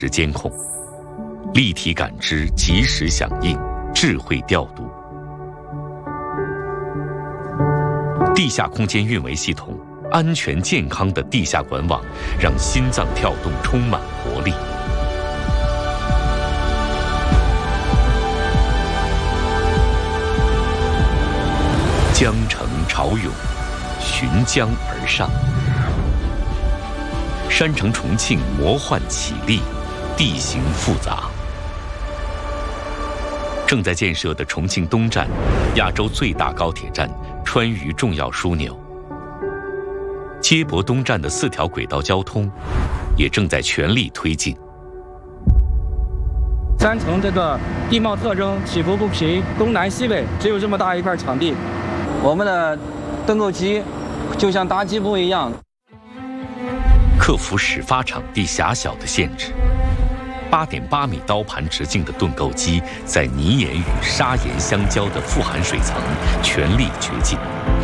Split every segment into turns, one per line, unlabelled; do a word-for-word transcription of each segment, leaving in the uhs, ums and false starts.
时监控、立体感知、及时响应、智慧调度。地下空间运维系统，安全健康的地下管网，让心脏跳动充满活力。江城潮涌，循江而上。山城重庆魔幻绮丽，地形复杂。正在建设的重庆东站，亚洲最大高铁站，川渝重要枢纽。接驳东站的四条轨道交通，也正在全力推进。
山城这个地貌特征起伏不平，东南西北只有这么大一块场地，我们的盾构机就像搭积木一样。
克服始发场地狭小的限制，八点八米刀盘直径的盾构机在泥岩与砂岩相交的富含水层全力掘进。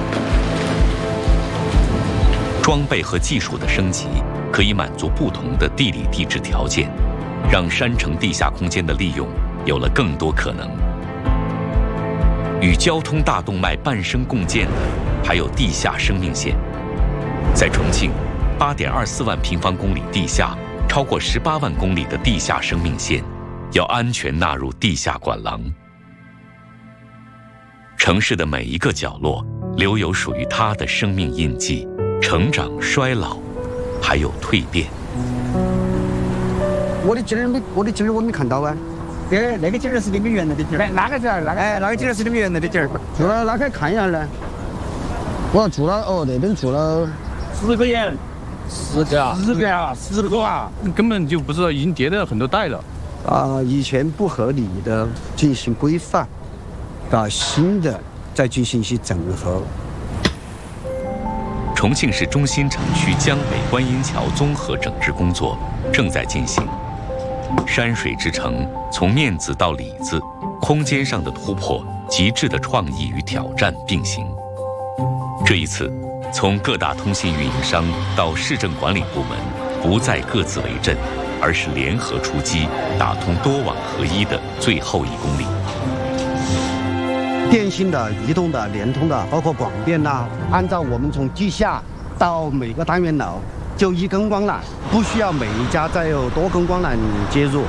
装备和技术的升级可以满足不同的地理地质条件，让山城地下空间的利用有了更多可能。与交通大动脉半生共建的还有地下生命线，在重庆。八点二四万平方公里地下，超过十八万公里的地下生命线，要安全纳入地下管廊。城市的每一个角落，留有属于它的生命印记，成长、衰老，还有蜕变。
我的景儿没，我的景儿我没看到啊。
对，那个景儿是你们原来的景儿。哪个景儿？那个哎，那个景儿是你们原来的景儿。
住了，拉开看一下呢。我住了，哦，那边住了
十个人。十个啊，十个啊，十个啊，
根本就不知道，已经迭代了很多代了。
啊，以前不合理的进行规范，到新的再进行一些整合。
重庆市中心城区江北观音桥综合整治工作正在进行。山水之城，从面子到里子，空间上的突破，极致的创意与挑战并行。这一次。从各大通信运营商到市政管理部门，不再各自为阵，而是联合出击，打通多网合一的最后一公里。
电信的、移动的、联通的，包括广电呐，按照我们从地下到每个单元楼就一根光缆，不需要每一家再有多根光缆接入。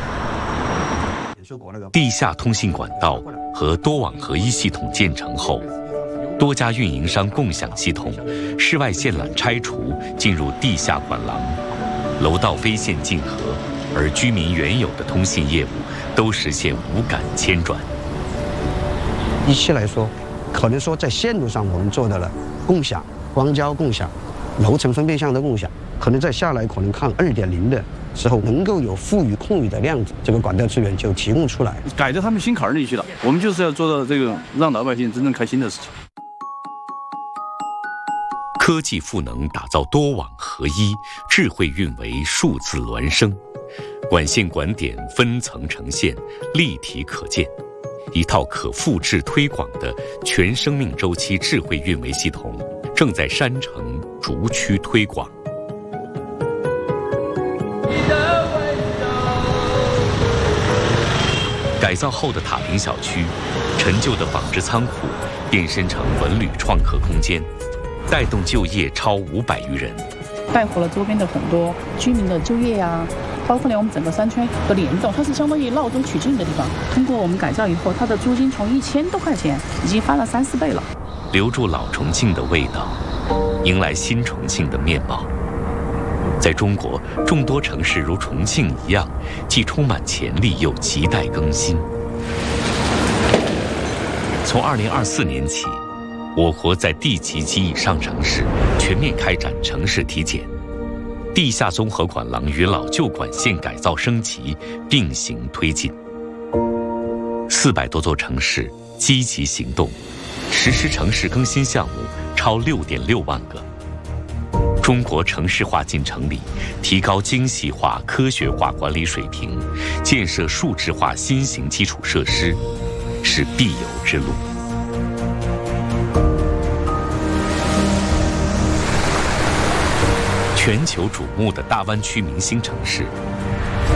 地下通信管道和多网合一系统建成后。多家运营商共享系统，室外线缆拆除，进入地下管廊，楼道非线竞合，而居民原有的通信业务都实现无感迁转。
一期来说，可能说在线路上我们做到了共享、光交共享、楼层分配项的共享，可能在下来可能看二点零的时候，能够有富余空余的量子，这个管道资源就提供出来，
改到他们心坎里去了。我们就是要做到这个，让老百姓真正开心的事情。
科技赋能打造多网合一，智慧运维数字孪生，管线管点分层呈现，立体可见，一套可复制推广的全生命周期智慧运维系统正在山城逐区推广。改造后的塔坪小区，陈旧的纺织仓库变身成文旅创客空间。带动就业超五百余人，
带活了周边的很多居民的就业呀、啊，包括连我们整个山圈的联动，它是相当于闹中取静的地方。通过我们改造以后，它的租金从一千多块钱已经翻了三四倍了。
留住老重庆的味道，迎来新重庆的面貌。在中国，众多城市如重庆一样，既充满潜力又亟待更新。从二零二四年起。我国在地级及以上城市全面开展城市体检，地下综合管廊与老旧管线改造升级并行推进。四百多座城市积极行动，实施城市更新项目超六点六万个。中国城市化进程里，提高精细化、科学化管理水平，建设数字化新型基础设施，是必由之路。全球瞩目的大湾区明星城市，